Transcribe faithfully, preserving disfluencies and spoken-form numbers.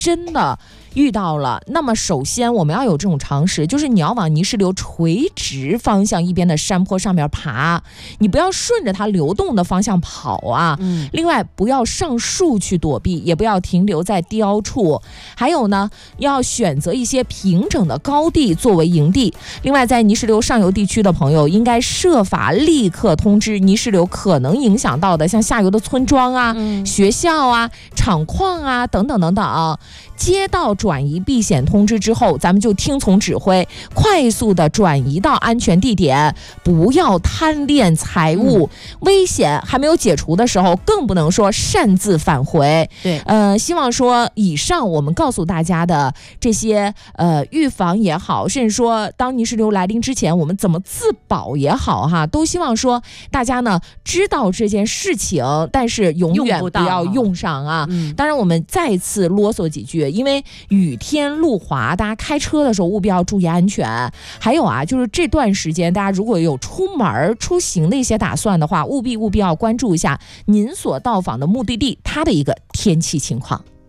真的遇到了，那么首先我们要有这种常识，就是你要往泥石流垂直方向一边的山坡上面爬，你不要顺着它流动的方向跑啊。嗯、另外不要上树去躲避，也不要停留在低处，还有呢要选择一些平整的高地作为营地。另外在泥石流上游地区的朋友应该设法立刻通知泥石流可能影响到的像下游的村庄啊、嗯、学校啊、厂矿啊等等等等。接到转移避险通知之后，咱们就听从指挥，快速的转移到安全地点，不要贪恋财物、嗯、危险还没有解除的时候更不能说擅自返回。对，呃，希望说以上我们告诉大家的这些呃预防也好，甚至说当泥石流来临之前我们怎么自保也好哈，都希望说大家呢知道这件事情，但是永远不要用上啊。嗯、当然我们再次啰嗦几句，因为雨天路滑，大家开车的时候务必要注意安全。还有啊，就是这段时间大家如果有出门出行的一些打算的话，务必务必要关注一下您所到访的目的地它的一个天气情况。